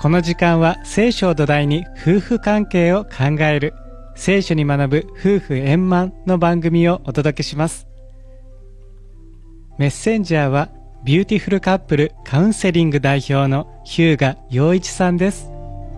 この時間は聖書を土台に夫婦関係を考える聖書に学ぶ夫婦円満の番組をお届けします。メッセンジャーはビューティフルカップルカウンセリング代表の日向陽一さんです。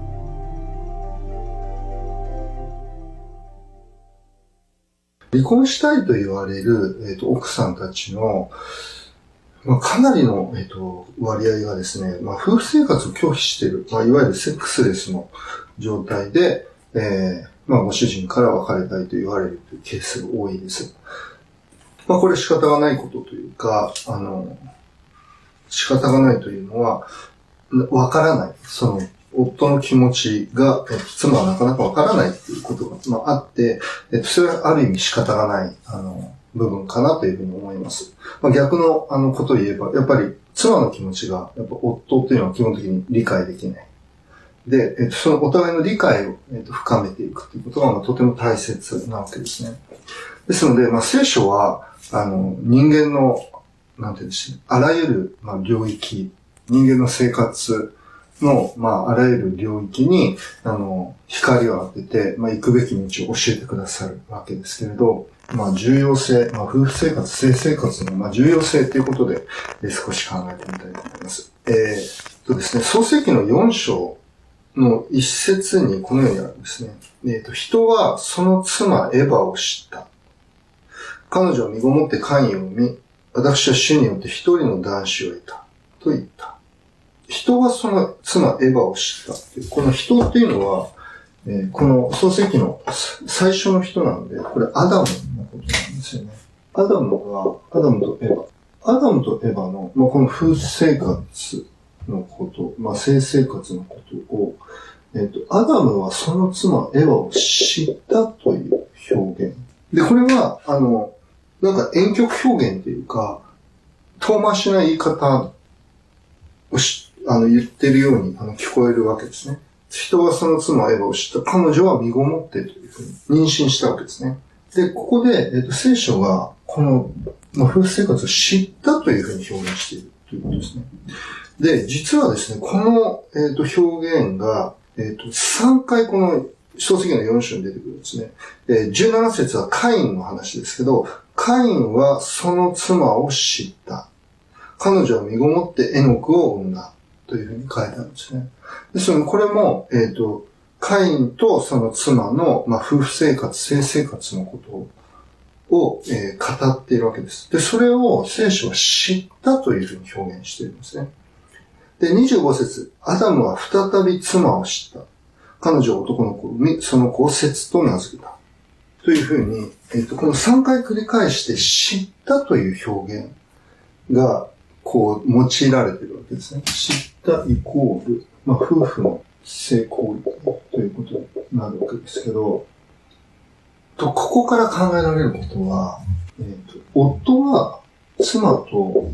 離婚したいと言われる、奥さんたちの、かなりの、割合がですね、夫婦生活を拒否している、いわゆるセックスレスの状態で、ご主人から別れたいと言われるというケースが多いです。これ仕方がないことというか、仕方がないというのは、わからない。その、夫の気持ちが、妻はなかなかわからないということが、あって、それはある意味仕方がない、部分かなというふうに思います。逆の、ことを言えば、やっぱり妻の気持ちが、やっぱ夫っていうのは基本的に理解できない。で、そのお互いの理解を、深めていくということが、とても大切なわけですね。ですので、聖書は、人間の、なんていうんですね、あらゆる、領域、人間の生活の、あらゆる領域に、光を当てて、行くべき道を教えてくださるわけですけれど、重要性、夫婦生活、性生活の、重要性ということで、少し考えてみたいと思います。ですね、創世記の4章の一節にこのようにあるんですね。人はその妻エヴァを知った。彼女は身ごもってカインを見、私は主によって一人の男子を得た。と言った。人はその妻エヴァを知ったっていう。この人っていうのは、この創世記の最初の人なので、これアダムのことなんですよね。アダムとエヴァの、この夫婦生活のこと、性生活のことを、アダムはその妻エヴァを知ったという表現。で、これは、婉曲表現というか、遠回しな言い方を言ってるように聞こえるわけですね。人はその妻エヴァを知った。彼女は身ごもってというふうに妊娠したわけですね。で、ここで、聖書がこの、夫婦生活を知ったというふうに表現しているということですね。で、実はですね、この、表現が、3回この創世記の4章に出てくるんですね。17節はカインの話ですけど、カインはその妻を知った。彼女は身ごもってエノクを産んだ。というふうに書いてあるんですね。ですので、これも、カインとその妻の、夫婦生活、性生活のことを、語っているわけです。で、それを聖書は知ったというふうに表現しているんですね。で、25節、アダムは再び妻を知った。彼女は男の子を産み、その子をセツと名付けた。というふうに、この3回繰り返して知ったという表現が、用いられているわけですね。知ったイコール、夫婦の性行為ということになるわけですけど、ここから考えられることは、夫は妻を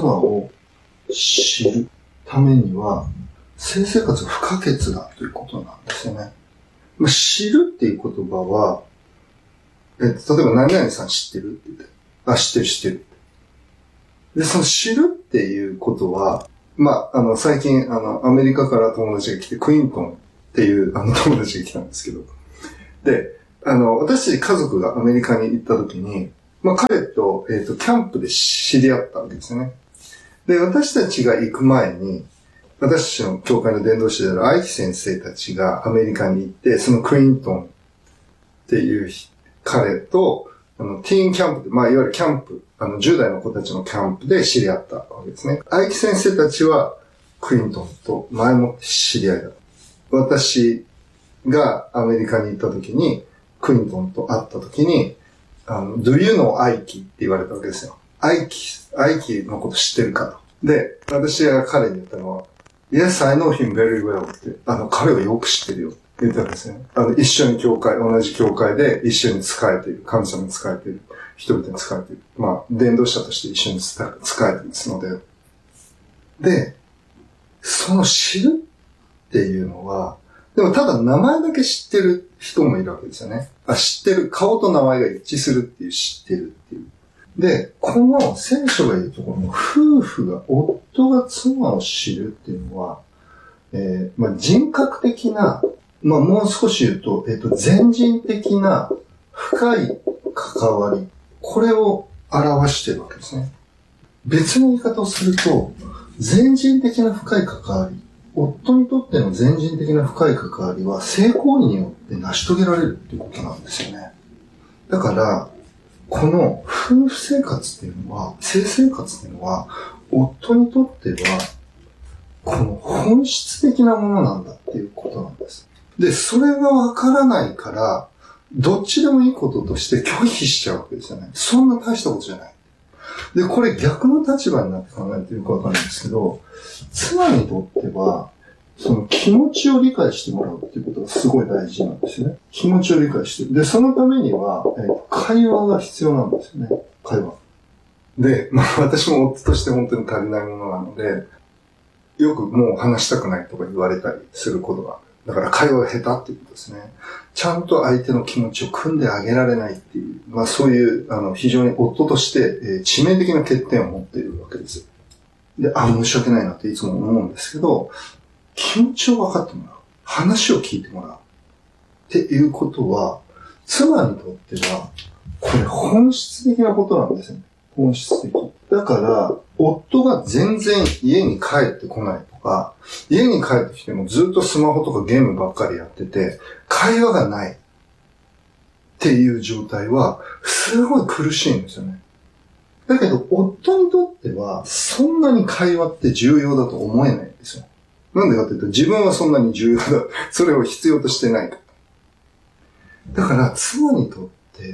知るためには、性生活が不可欠だということなんですよね。知るっていう言葉は、例えば何々さん知ってるって言って、知ってる。で、その知るっていうことは、最近、アメリカから友達が来て、クイントンっていう友達が来たんですけど、で、私家族がアメリカに行った時に、彼と、キャンプで知り合ったわけですよね。で、私たちが行く前に、私たちの教会の伝道師である愛希先生たちがアメリカに行って、そのクイントンっていう彼と、ティーンキャンプで、いわゆるキャンプ、10代の子たちのキャンプで知り合ったわけですね。愛希先生たちは、クイントンと前もって知り合いだった。私がアメリカに行った時に、クイントンと会った時に、Do you know 愛希って言われたわけですよ。愛希のこと知ってるかと。で、私が彼に言ったのは、Yes, I know him very well って、彼はよく知ってるよって言ったんですね。一緒に同じ教会で一緒に仕えている、神様に仕えている、人々に仕えている。伝道者として一緒に仕えていますので。で、その知るっていうのは、でもただ名前だけ知ってる人もいるわけですよね。知ってる、顔と名前が一致するっていう知ってるっていう。で、この聖書が言うところの夫婦が、夫が妻を知るっていうのは、 人格的な、もう少し言うと、全人的な深い関わり、これを表しているわけですね。別の言い方をすると、全人的な深い関わり、夫にとっての全人的な深い関わりは性行為によって成し遂げられるっていうことなんですよね。だから、この夫婦生活っていうのは、性生活っていうのは、夫にとっては、この本質的なものなんだっていうことなんです。で、それがわからないから、どっちでもいいこととして拒否しちゃうわけですよね。そんな大したことじゃない。で、これ逆の立場になって考えてよくわかるんですけど、妻にとっては、その気持ちを理解してもらうっていうことがすごい大事なんですよね。気持ちを理解して。で、そのためには、会話が必要なんですよね。会話。で、私も夫として本当に足りないものなので、よくもう話したくないとか言われたりすることがある。だから会話が下手っていうことですね。ちゃんと相手の気持ちを汲んであげられないっていう、そういう、非常に夫として、致命的な欠点を持っているわけです。で、申し訳ないなっていつも思うんですけど、気持ちを分かってもらう。話を聞いてもらう。っていうことは、妻にとっては、これ本質的なことなんですよね。本質的。だから、夫が全然家に帰ってこないとか、家に帰ってきてもずっとスマホとかゲームばっかりやってて、会話がないっていう状態は、すごい苦しいんですよね。だけど、夫にとっては、そんなに会話って重要だと思えないんですよ。なんでかというと、自分はそんなに重要だ。それを必要としてないから。だから、妻にとって、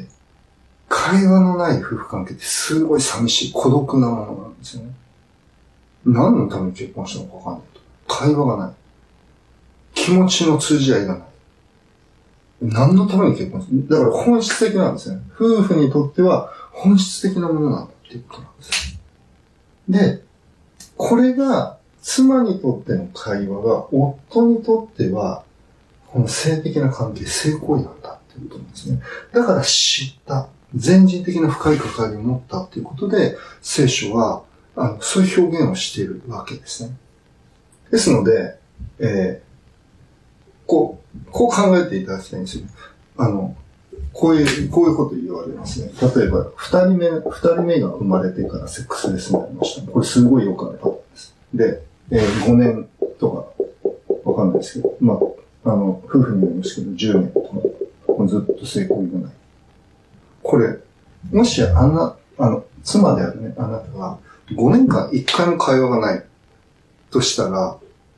会話のない夫婦関係ってすごい寂しい、孤独なものなんですよね。何のために結婚したのかわかんないと。会話がない。気持ちの通じ合いがない。何のために結婚したの？だから本質的なんですよね。夫婦にとっては本質的なものなんだっていうことなんですよ。で、これが妻にとっての会話が夫にとってはこの性的な関係、性行為なんだっていうことなんですね。だから知った。全人的な深い関わりを持ったということで、聖書は、そういう表現をしているわけですね。ですので、こう考えていただきたいんですよ。こういうこと言われますね。例えば、二人目が生まれてからセックスレスになりました。これすごいよくあるパターンです。で、5年とか、わかんないですけど、夫婦になりますけど、10年とか、ずっと性行為がない。これ、もし妻であるね、あなたが5年間1回も会話がないとしたら、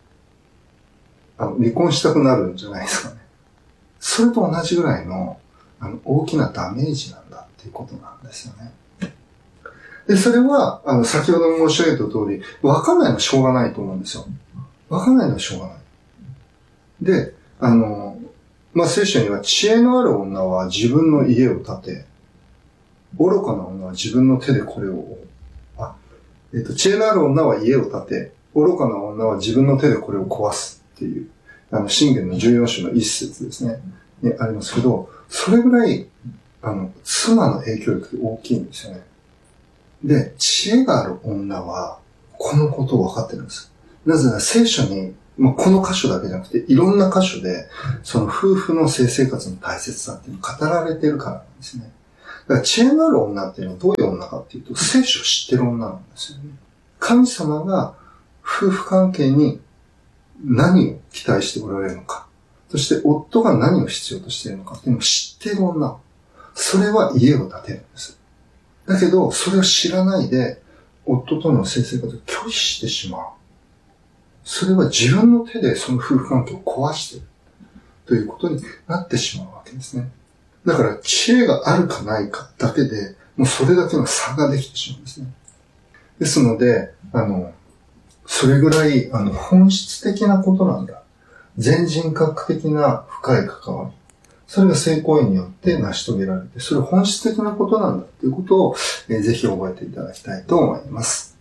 離婚したくなるんじゃないですかね。それと同じぐらいの、大きなダメージなんだっていうことなんですよね。で、それは、先ほど申し上げた通り、わかんないのはしょうがないと思うんですよ。わかんないのはしょうがない。で、聖書には知恵のある女は自分の家を建て、愚かな女は自分の手でこれを追う。知恵のある女は家を建て、愚かな女は自分の手でこれを壊すっていう、箴言の14章の一節ですね。ありますけど、それぐらい、妻の影響力って大きいんですよね。で、知恵がある女は、このことを分かってるんです。なぜなら聖書に、この箇所だけじゃなくて、いろんな箇所で、その夫婦の性生活の大切さっていうのが語られてるからなんですね。だから知恵のある女っていうのはどういう女かっていうと、聖書を知ってる女なんですよね。神様が夫婦関係に何を期待しておられるのか、そして夫が何を必要としているのかっていうのを知っている女。それは家を建てるんです。だけど、それを知らないで、夫との性生活を拒否してしまう。それは自分の手でその夫婦関係を壊している。ということになってしまうわけですね。だから知恵があるかないかだけで、もうそれだけの差ができてしまうんですね。ですので、それぐらい、本質的なことなんだ。全人格的な深い関わり。それが性行為によって成し遂げられて、それ本質的なことなんだということを、ぜひ覚えていただきたいと思います。